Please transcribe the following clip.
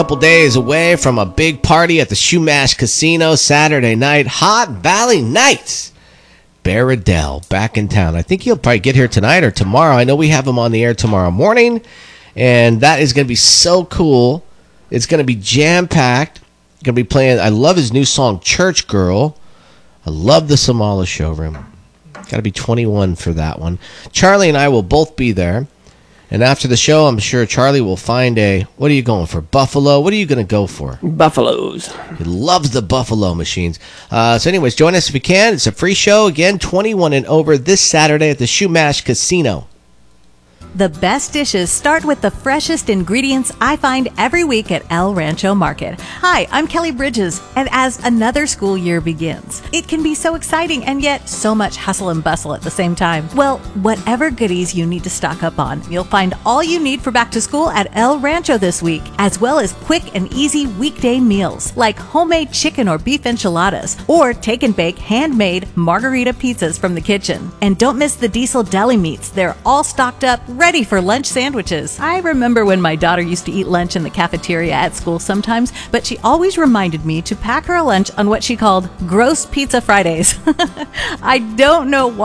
Couple days away from a big party at the Shumash Casino Saturday night. Hot Valley Nights. Bear Riddell back in town. I think he'll probably get here tonight or tomorrow. I know we have him on the air tomorrow morning, and that is going to be so cool. It's going to be jam-packed. Going to be playing, I love his new song, Church Girl. I love the Somala Showroom. Got to be 21 for that one. Charlie and I will both be there. And after the show, I'm sure Charlie will find what are you going for? Buffalo? What are you going to go for? Buffaloes. He loves the Buffalo machines. So anyways, join us if you can. It's a free show. Again, 21 and over this Saturday at the Shumash Casino. The best dishes start with the freshest ingredients I find every week at El Rancho Market. Hi, I'm Kelly Bridges, and as another school year begins, it can be so exciting and yet so much hustle and bustle at the same time. Well, whatever goodies you need to stock up on, you'll find all you need for back to school at El Rancho this week, as well as quick and easy weekday meals like homemade chicken or beef enchiladas or take and bake handmade margarita pizzas from the kitchen. And don't miss the Diesel Deli Meats. They're all stocked up, ready for lunch sandwiches. I remember when my daughter used to eat lunch in the cafeteria at school sometimes, but she always reminded me to pack her a lunch on what she called gross pizza Fridays. I don't know why.